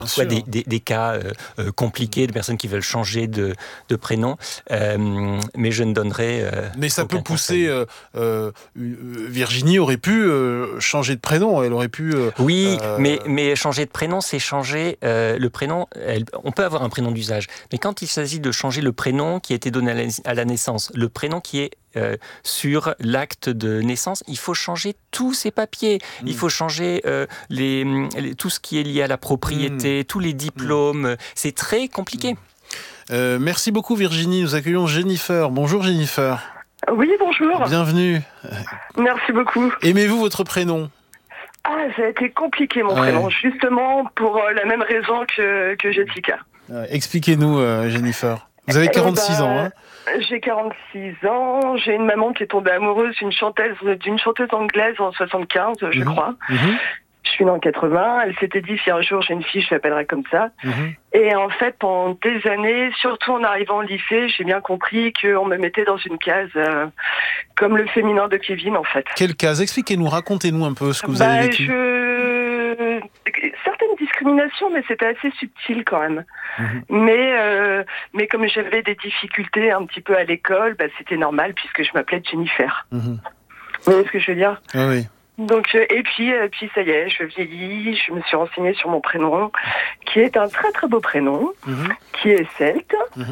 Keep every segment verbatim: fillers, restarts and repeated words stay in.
parfois des, des, des cas euh, euh, compliqués de personnes qui veulent changer de, de prénom, euh, mais je ne donnerai euh, Mais ça aucun peut pousser... conseil. Euh, euh, Virginie aurait pu euh, changer de prénom, elle aurait pu... Euh, oui, euh... mais, mais changer de prénom, c'est changer euh, le prénom. Elle, on peut avoir un prénom d'usage, mais quand il s'agit de changer le prénom qui a été donné à la, à la naissance, le prénom qui est Euh, sur l'acte de naissance, il faut changer tous ces papiers. Mmh. Il faut changer euh, les, les, tout ce qui est lié à la propriété, mmh. tous les diplômes. Mmh. C'est très compliqué. Mmh. Euh, merci beaucoup Virginie. Nous accueillons Jennifer. Bonjour Jennifer. Oui, bonjour. Bienvenue. Merci beaucoup. Aimez-vous votre prénom ? Ah, ça a été compliqué mon ouais. prénom, justement pour euh, la même raison que, que Jessica. Euh, expliquez-nous euh, Jennifer. Vous avez quarante-six eh ben, ans, hein ? J'ai quarante-six ans, j'ai une maman qui est tombée amoureuse d'une chanteuse, d'une chanteuse anglaise en soixante-quinze, je mmh. crois. Mmh. Je suis née en quatre-vingts, elle s'était dit si un jour j'ai une fille, je l'appellerai comme ça. Mmh. Et en fait, pendant des années, surtout en arrivant au lycée, j'ai bien compris qu'on me mettait dans une case euh, comme le féminin de Kevin, en fait. Quelle case ? Expliquez-nous, racontez-nous un peu ce que vous bah, avez vécu. Je... Certaines discriminations, mais c'était assez subtil quand même. Mmh. Mais, euh, mais comme j'avais des difficultés un petit peu à l'école, bah, c'était normal puisque je m'appelais Jennifer. Mmh. Vous voyez ce que je veux dire ? Ah oui. Donc, et puis, et puis ça y est, je vieillis, je me suis renseignée sur mon prénom, qui est un très très beau prénom, mmh. qui est celte, mmh.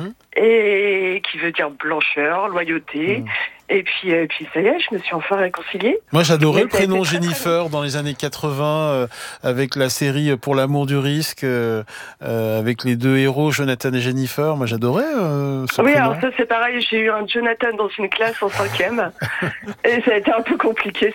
et qui veut dire blancheur, loyauté. Mmh. Et puis, et puis ça y est, je me suis enfin réconciliée. Moi, j'adorais le prénom Jennifer dans les années quatre-vingts, euh, avec la série Pour l'amour du risque, euh, euh, avec les deux héros, Jonathan et Jennifer. Moi, j'adorais euh, ce oui, prénom. alors ça, c'est pareil. J'ai eu un Jonathan dans une classe en cinquième. Et ça a été un peu compliqué.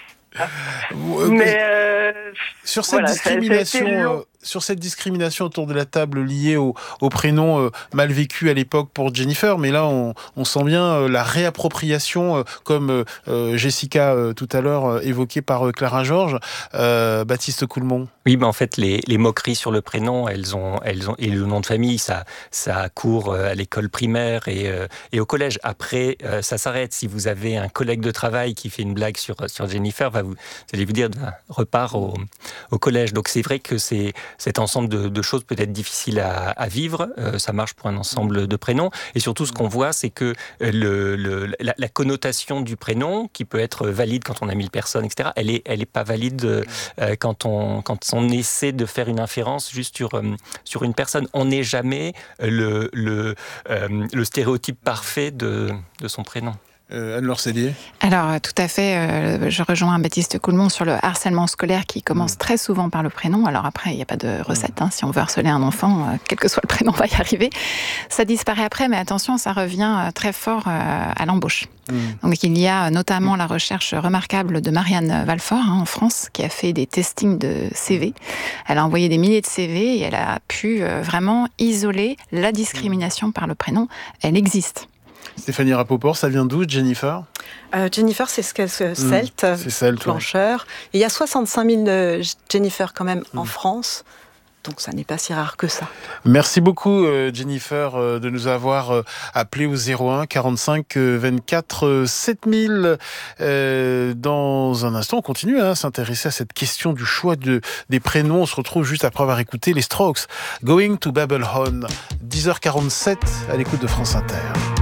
Mais euh, sur cette voilà, discrimination, euh, sur cette discrimination autour de la table liée au, au prénom euh, mal vécu à l'époque pour Jennifer, mais là on, on sent bien euh, la réappropriation, euh, comme euh, Jessica euh, tout à l'heure euh, évoquée par euh, Clara Georges, euh, Baptiste Coulmont. Oui, ben en fait les, les moqueries sur le prénom, elles ont, elles ont et le nom de famille, ça, ça court à l'école primaire et, euh, et au collège. Après, euh, ça s'arrête. Si vous avez un collègue de travail qui fait une blague sur sur Jennifer, va vous, vous allez vous dire repart au, au collège. Donc c'est vrai que c'est cet ensemble de, de choses peut-être difficiles à, à vivre. Euh, ça marche pour un ensemble de prénoms. Et surtout, ce qu'on voit, c'est que le, le, la, la connotation du prénom, qui peut être valide quand on a mille personnes, et cetera, elle est, elle est pas valide euh, quand on, quand on essaie de faire une inférence juste sur, euh, sur une personne. On n'est jamais le, le, euh, le stéréotype parfait de, de son prénom. Euh, Anne-Laure Sellier. Alors, tout à fait, euh, je rejoins Baptiste Coulmont sur le harcèlement scolaire qui commence mmh. très souvent par le prénom. Alors après, il n'y a pas de recette. Hein. Si on veut harceler un enfant, euh, quel que soit le prénom, on va y arriver. Ça disparaît après, mais attention, ça revient euh, très fort euh, à l'embauche. Mmh. Donc il y a notamment la recherche remarquable de Marianne Valfort hein, en France, qui a fait des testings de C V. Elle a envoyé des milliers de C V et elle a pu euh, vraiment isoler la discrimination par le prénom. Elle existe. Stéphanie Rapoport, ça vient d'où, Jennifer ? euh, Jennifer, c'est ce qu'elle se celte, mmh, c'est celte, blancheur. Ouais. Il y a soixante-cinq mille euh, Jennifer quand même mmh. en France. Donc ça n'est pas si rare que ça. Merci beaucoup euh, Jennifer euh, de nous avoir euh, appelé au zéro un quarante-cinq vingt-quatre sept mille. Euh, dans un instant, on continue à hein, s'intéresser à cette question du choix de, des prénoms. On se retrouve juste après avoir écouté les Strokes. Going to Babylon, dix heures quarante-sept à l'écoute de France Inter.